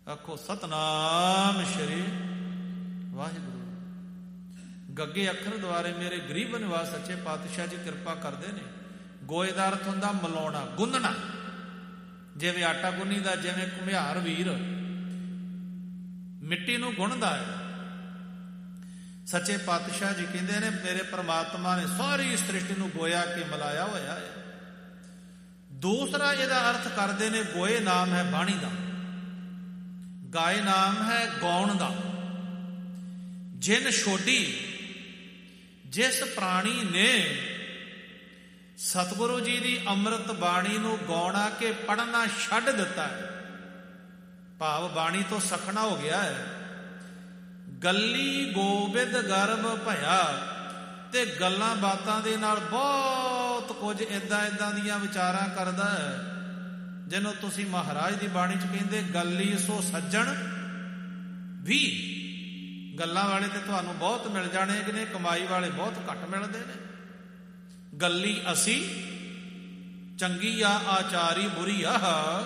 ਆਖੋ ਸਤਨਾਮ ਸ਼੍ਰੀ ਵਾਹਿਗੁਰੂ। ਗੱਗੇ ਅੱਖਰ ਦੁਆਰੇ ਮੇਰੇ ਗਰੀਬ ਨਿਵਾਸ ਸੱਚੇ ਪਾਤਸ਼ਾਹ ਜੀ ਕਿਰਪਾ ਕਰਦੇ ਨੇ। ਗੋਏ ਦਾ ਅਰਥ ਹੁੰਦਾ ਮਲਾਉਣਾ, ਗੁੰਨਣਾ। ਜਿਵੇਂ ਆਟਾ ਗੁੰਨੀਦਾ, ਜਿਵੇਂ ਘੁਮਿਆਰ ਵੀਰ ਮਿੱਟੀ ਨੂੰ ਗੁੰਨਦਾ ਹੈ, ਸੱਚੇ ਪਾਤਸ਼ਾਹ ਜੀ ਕਹਿੰਦੇ ਨੇ ਮੇਰੇ ਪ੍ਰਮਾਤਮਾ ਨੇ ਸਾਰੀ ਸ੍ਰਿਸ਼ਟੀ ਨੂੰ ਗੋਇਆ ਕੇ ਮਿਲਾਇਆ ਹੋਇਆ ਹੈ। ਦੂਸਰਾ ਇਹਦਾ ਅਰਥ ਕਰਦੇ ਨੇ ਗੋਏ ਨਾਮ ਹੈ ਬਾਣੀ ਦਾ, ਗਾਏ ਨਾਮ ਹੈ ਗਾਉਣ ਦਾ। ਜਿਨ ਛੋਡੀ, ਜਿਸ ਪ੍ਰਾਣੀ ਨੇ ਸਤਿਗੁਰੂ ਜੀ ਦੀ ਅੰਮ੍ਰਿਤ ਬਾਣੀ ਨੂੰ ਗਾਉਣਾ ਕੇ ਪੜ੍ਹਨਾ ਛੱਡ ਦਿੱਤਾ ਹੈ, ਭਾਵ ਬਾਣੀ ਤੋਂ ਸਖਣਾ ਹੋ ਗਿਆ ਹੈ। ਗੱਲੀ ਗੋਬਿੰਦ ਗਰਭ ਭਇਆ, ਤੇ ਗੱਲਾਂ ਬਾਤਾਂ ਦੇ ਨਾਲ ਬਹੁਤ ਕੁਝ ਏਦਾਂ ਦੀਆਂ ਵਿਚਾਰਾਂ ਕਰਦਾ ਹੈ, ਜਿਹਨੂੰ ਤੁਸੀਂ ਮਹਾਰਾਜ ਦੀ ਬਾਣੀ 'ਚ ਕਹਿੰਦੇ ਗੱਲੀ ਸੋ ਸੱਜਣ ਵੀ। ਗੱਲਾਂ ਵਾਲੇ ਤੇ ਤੁਹਾਨੂੰ ਬਹੁਤ ਮਿਲ ਜਾਣੇ ਕਿ ਨੇ, ਕਮਾਈ ਵਾਲੇ ਬਹੁਤ ਘੱਟ ਮਿਲਦੇ ਨੇ। ਗੱਲੀ ਅਸੀਂ ਚੰਗੀ ਆ ਆਚਾਰੀ ਬੁਰੀ ਆ,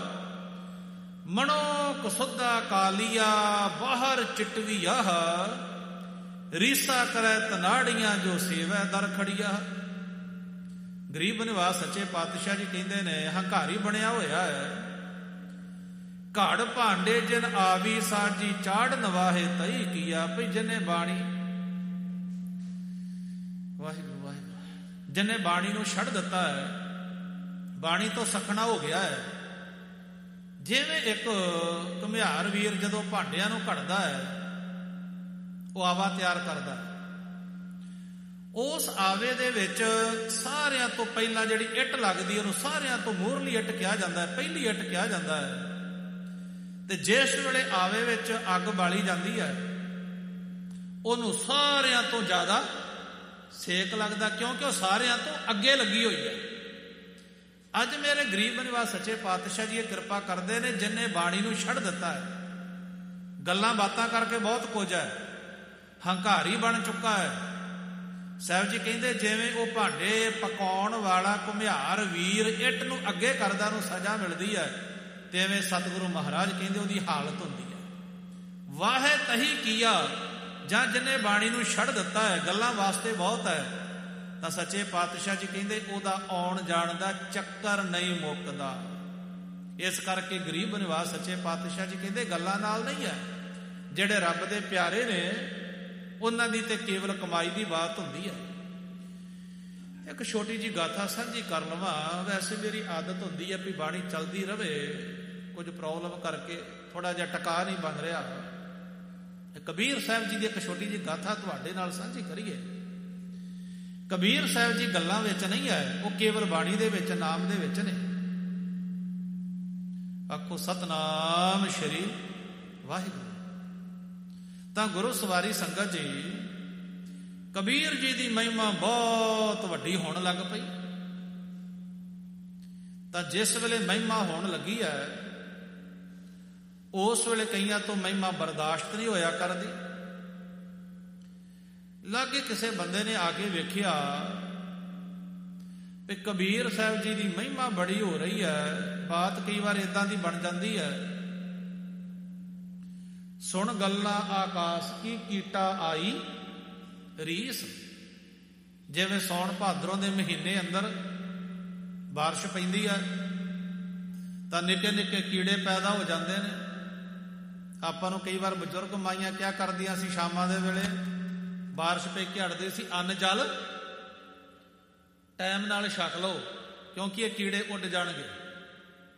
ਮਨੋ ਕੁਸੁੱਧਾ ਕਾਲੀਆ ਬਾਹਰ ਚਿਟਵੀ ਆ, ਰੀਸਾ ਕਰੈ ਤਨਾੜੀਆਂ ਜੋ ਸੇਵੈ ਦਰ ਖੜੀਆ। ਗਰੀਬ ਨਿਵਾਸ ਸੱਚੇ ਪਾਤਸ਼ਾਹ ਜੀ ਕਹਿੰਦੇ ਨੇ ਹੰਕਾਰੀ ਬਣਿਆ ਹੋਇਆ ਹੈ। ਘੜ ਭਾਂਡੇ ਜਿਨ ਆਵੀ ਸਾਜੀ, ਚਾੜ ਨਵਾਹੇ ਤਈ ਕੀਆ। ਭਈ ਜਿਹਨੇ ਬਾਣੀ, ਵਾਹਿਗੁਰੂ ਵਾਹਿਗੁਰੂ, ਜਿਹਨੇ ਬਾਣੀ ਨੂੰ ਛੱਡ ਦਿੱਤਾ ਹੈ, ਬਾਣੀ ਤੋਂ ਸਖਣਾ ਹੋ ਗਿਆ ਹੈ। ਜਿਵੇਂ ਇੱਕ ਘੁਮਿਆਰ ਵੀਰ ਜਦੋਂ ਭਾਂਡਿਆਂ ਨੂੰ ਘੜਦਾ ਹੈ, ਉਹ ਆਵਾ ਤਿਆਰ ਕਰਦਾ ਹੈ। ਉਸ ਆਵੇ ਦੇ ਵਿੱਚ ਸਾਰਿਆਂ ਤੋਂ ਪਹਿਲਾਂ ਜਿਹੜੀ ਇੱਟ ਲੱਗਦੀ, ਉਹਨੂੰ ਸਾਰਿਆਂ ਤੋਂ ਮੂਹਰਲੀ ਇੱਟ ਕਿਹਾ ਜਾਂਦਾ ਹੈ, ਪਹਿਲੀ ਇੱਟ ਕਿਹਾ ਜਾਂਦਾ ਹੈ। ਤੇ ਜਿਸ ਵੇਲੇ ਆਵੇ ਵਿੱਚ ਅੱਗ ਬਾਲੀ ਜਾਂਦੀ ਹੈ, ਉਹਨੂੰ ਸਾਰਿਆਂ ਤੋਂ ਜ਼ਿਆਦਾ ਸੇਕ ਲੱਗਦਾ, ਕਿਉਂਕਿ ਉਹ ਸਾਰਿਆਂ ਤੋਂ ਅੱਗੇ ਲੱਗੀ ਹੋਈ ਹੈ। ਅੱਜ ਮੇਰੇ ਗਰੀਬ ਨਿਵਾਸ ਸੱਚੇ ਪਾਤਸ਼ਾਹ ਜੀ ਇਹ ਕਿਰਪਾ ਕਰਦੇ ਨੇ, ਜਿਨ੍ਹੇ ਬਾਣੀ ਨੂੰ ਛੱਡ ਦਿੱਤਾ ਹੈ। ਗੱਲਾਂ ਬਾਤਾਂ ਕਰਕੇ ਬਹੁਤ ਕੁਝ ਹੈ, ਹੰਕਾਰੀ ਬਣ ਚੁੱਕਾ ਹੈ। ਸਾਹਿਬ ਜੀ ਕਹਿੰਦੇ ਜਿਵੇਂ ਉਹ ਭਾਂਡੇ ਪਕਾਉਣ ਵਾਲਾ ਘੁਮਿਆਰ ਵੀਰ ਇੱਟ ਨੂੰ ਅੱਗੇ ਕਰਦਾ ਨੂੰ ਸਜ਼ਾ ਮਿਲਦੀ ਹੈ, ਤਿਵੇਂ ਸਤਿਗੁਰੂ ਮਹਾਰਾਜ ਕਹਿੰਦੇ ਉਹਦੀ ਹਾਲਤ ਹੁੰਦੀ ਹੈ। ਵਾਹੇ ਤਹੀ ਕੀਆ, ਜਾਂ ਜਿਹਨੇ ਬਾਣੀ ਨੂੰ ਛੱਡ ਦਿੱਤਾ ਹੈ, ਗੱਲਾਂ ਵਾਸਤੇ ਬਹੁਤ ਹੈ, ਤਾਂ ਸੱਚੇ ਪਾਤਸ਼ਾਹ ਜੀ ਕਹਿੰਦੇ ਉਹਦਾ ਆਉਣ ਜਾਣ ਦਾ ਚੱਕਰ ਨਹੀਂ ਮੁੱਕਦਾ। ਇਸ ਕਰਕੇ ਗਰੀਬ ਨਿਵਾਸ ਸੱਚੇ ਪਾਤਸ਼ਾਹ ਜੀ ਕਹਿੰਦੇ ਗੱਲਾਂ ਨਾਲ ਨਹੀਂ ਹੈ। ਜਿਹੜੇ ਰੱਬ ਦੇ ਪਿਆਰੇ ਨੇ ਉਹਨਾਂ ਦੀ ਤੇ ਕੇਵਲ ਕਮਾਈ ਦੀ ਬਾਤ ਹੁੰਦੀ ਹੈ। ਇੱਕ ਛੋਟੀ ਜੀ ਗਾਥਾ ਸਾਂਝੀ ਕਰ ਲਵਾਂ। ਵੈਸੇ ਮੇਰੀ ਆਦਤ ਹੁੰਦੀ ਹੈ ਵੀ ਬਾਣੀ ਚੱਲਦੀ ਰਵੇ, ਕੁਝ ਪ੍ਰੋਬਲਮ ਕਰਕੇ ਥੋੜਾ ਜਿਹਾ ਟਿਕਾ ਨਹੀਂ ਬਣ ਰਿਹਾ। ਕਬੀਰ ਸਾਹਿਬ ਜੀ ਦੀ ਇੱਕ ਛੋਟੀ ਜੀ ਗਾਥਾ ਤੁਹਾਡੇ ਨਾਲ ਸਾਂਝੀ ਕਰੀਏ। ਕਬੀਰ ਸਾਹਿਬ ਜੀ ਗੱਲਾਂ ਵਿੱਚ ਨਹੀਂ ਹੈ, ਉਹ ਕੇਵਲ ਬਾਣੀ ਦੇ ਵਿੱਚ, ਨਾਮ ਦੇ ਵਿੱਚ ਨੇ। ਆਖੋ ਸਤਨਾਮ ਸ਼੍ਰੀ ਵਾਹਿਗੁਰੂ। ਤਾਂ ਗੁਰੂ ਸਵਾਰੀ ਸੰਗਤ ਜੀ, ਕਬੀਰ ਜੀ ਦੀ ਮਹਿਮਾ ਬਹੁਤ ਵੱਡੀ ਹੋਣ ਲੱਗ ਪਈ। ਤਾਂ ਜਿਸ ਵੇਲੇ ਮਹਿਮਾ ਹੋਣ ਲੱਗੀ ਹੈ, ਉਸ ਵੇਲੇ ਕਈਆਂ ਤੋਂ ਮਹਿਮਾ ਬਰਦਾਸ਼ਤ ਨਹੀਂ ਹੋਇਆ ਕਰਦੀ। ਲਾਗੇ ਕਿਸੇ ਬੰਦੇ ਨੇ ਆ ਕੇ ਵੇਖਿਆ ਵੀ ਕਬੀਰ ਸਾਹਿਬ ਜੀ ਦੀ ਮਹਿਮਾ ਬੜੀ ਹੋ ਰਹੀ ਹੈ। ਬਾਤ ਕਈ ਵਾਰ ਇਦਾਂ ਦੀ ਬਣ ਜਾਂਦੀ ਹੈ, ਸੁਣ ਗੱਲਾਂ ਆਕਾਸ਼ ਕੀ ਕੀਟਾ ਆਈ ਰੀਸ। ਜਿਵੇਂ ਸੌਣ ਭਾਦਰੋਂ ਦੇ ਮਹੀਨੇ ਅੰਦਰ ਬਾਰਿਸ਼ ਪੈਂਦੀ ਹੈ ਤਾਂ ਨਿੱਕੇ ਨਿੱਕੇ ਕੀੜੇ ਪੈਦਾ ਹੋ ਜਾਂਦੇ ਨੇ। ਆਪਾਂ ਨੂੰ ਕਈ ਵਾਰ ਬਜ਼ੁਰਗ ਮਾਈਆਂ ਕਿਆ ਕਰਦੀਆਂ ਸੀ, ਸ਼ਾਮਾਂ ਦੇ ਵੇਲੇ ਬਾਰਿਸ਼ ਪੈ ਕੇ ਹਟਦੇ ਸੀ, ਅੰਨ ਜਲ ਟਾਈਮ ਨਾਲ ਛਕ ਲਓ ਕਿਉਂਕਿ ਇਹ ਕੀੜੇ ਉੱਡ ਜਾਣਗੇ।